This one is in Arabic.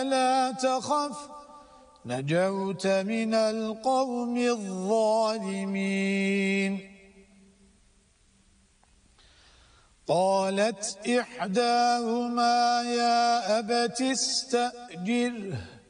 لا تخف نجوت من القوم الظالمين. قالت إحداهما يا أبت استأجره